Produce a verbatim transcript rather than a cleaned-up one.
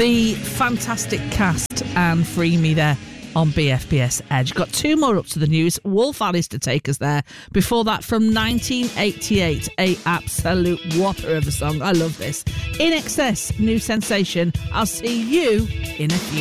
The fantastic cast and Free Me there on B F B S Edge. Got two more up to the news. Wolf Alice to take us there. Before that, from nineteen eighty-eight, a absolute whopper of a song. I love this. In Excess, new sensation. I'll see you in a few.